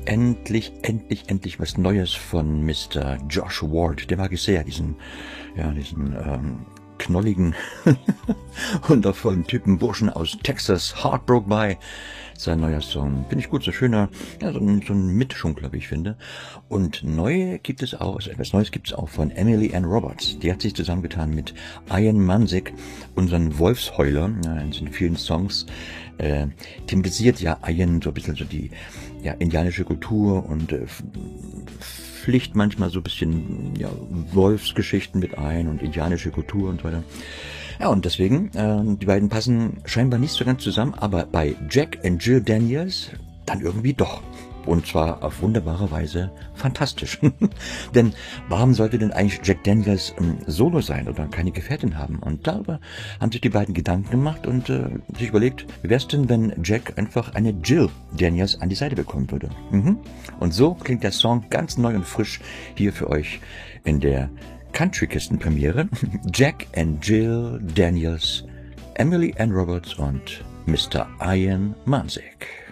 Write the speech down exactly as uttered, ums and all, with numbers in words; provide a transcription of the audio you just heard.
endlich, endlich, endlich was Neues von Mister Josh Ward. Den mag ich sehr, diesen, ja, diesen ähm, knolligen, wundervollen Typen, Burschen aus Texas, Heartbroke By. Sein neuer Song. Finde ich gut, so schöner, ja, so ein, so ein Mitschunkler, wie ich finde. Und neu gibt es auch, also etwas Neues gibt es auch von Emily Ann Roberts. Die hat sich zusammengetan mit Ian Mansik, unseren Wolfsheuler, ja, in den vielen Songs, äh, thematisiert ja Ian so ein bisschen so die, ja, indianische Kultur und äh, pflicht manchmal so ein bisschen, ja, Wolfsgeschichten mit ein und indianische Kultur und so weiter. Ja, und deswegen, äh, die beiden passen scheinbar nicht so ganz zusammen, aber bei Jack and Jill Daniels dann irgendwie doch. Und zwar auf wunderbare Weise fantastisch. Denn warum sollte denn eigentlich Jack Daniels ähm, Solo sein oder keine Gefährtin haben? Und darüber haben sich die beiden Gedanken gemacht und äh, sich überlegt, wie wär's denn, wenn Jack einfach eine Jill Daniels an die Seite bekommen würde? Mhm. Und so klingt der Song ganz neu und frisch hier für euch in der Country-Kisten-Premiere. Jack and Jill Daniels, Emily Ann Roberts und Mister Ian Mansik.